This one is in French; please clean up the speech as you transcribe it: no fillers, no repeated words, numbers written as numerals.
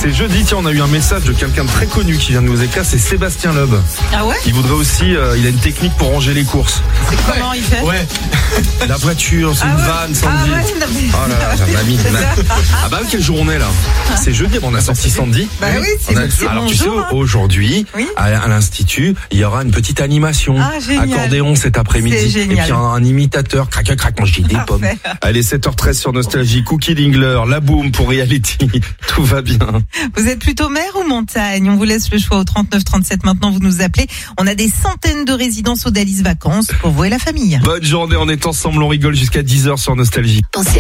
C'est jeudi, tiens, on a eu un message de quelqu'un de très connu qui vient de nous écrire, c'est Sébastien Loeb. Ah ouais? Il voudrait aussi, il a une technique pour ranger les courses. C'est comment il fait? Ouais. La voiture, c'est une vanne, Sandy. Oh là là, j'ai un ami. Ah bah quelle journée là. C'est jeudi, on a sorti Sandy. Bah oui, c'est alors bon tu sais, jour, hein. Aujourd'hui, Oui. à l'Institut, il y aura une petite animation. Ah, génial. Accordéon cet après-midi. C'est génial. Et puis un imitateur, crac, mange des pommes. Allez, 7h13 sur Nostalgie, Cookie Dingler, la boom pour Reality. Tout va bien. Vous êtes plutôt mer ou montagne? On vous laisse le choix au 3937. Maintenant, vous nous appelez. On a des centaines de résidences Odalis Vacances pour vous et la famille. Bonne journée, on est ensemble, on rigole jusqu'à 10h sur Nostalgie. Pensez